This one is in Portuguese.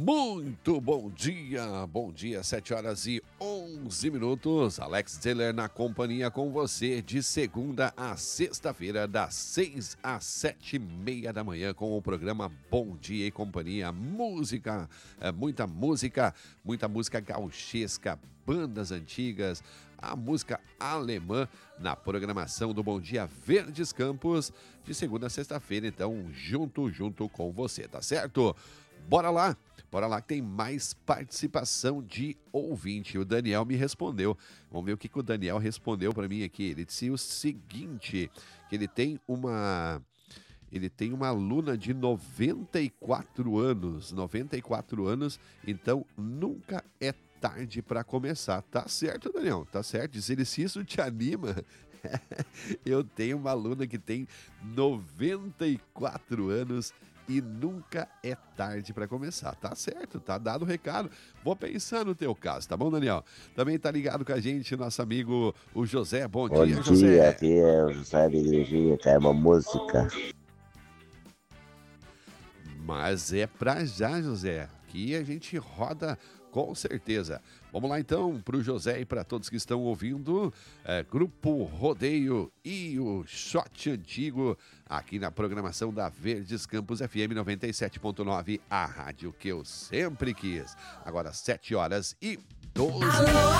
Muito bom dia, 7 horas e 11 minutos. Alex Zeller na companhia com você de segunda a sexta-feira, das 6 às 7h30 da manhã, com o programa Bom Dia e Companhia. Muita música gauchesca, bandas antigas, a música alemã na programação do Bom Dia Verdes Campos, de segunda a sexta-feira, então, junto com você, tá certo? Bora lá que tem mais participação de ouvinte. O Daniel me respondeu. Vamos ver o que o Daniel respondeu para mim aqui. Ele disse o seguinte, que ele tem uma aluna de 94 anos, então nunca é tarde para começar. Tá certo, Daniel, tá certo. Se isso te anima, eu tenho uma aluna que tem 94 anos e nunca é tarde para começar. Tá certo, tá dado o recado. Vou pensar no teu caso, tá bom, Daniel? Também tá ligado com a gente nosso amigo, o José. Bom dia, José. Aqui é o José Diriginho, quer uma música. Mas é pra já, José. Aqui a gente roda com certeza. Vamos lá então pro José e para todos que estão ouvindo, Grupo Rodeio e o Shot Antigo aqui na programação da Verdes Campos FM 97.9, a rádio que eu sempre quis. Agora 7 horas e 12 minutos.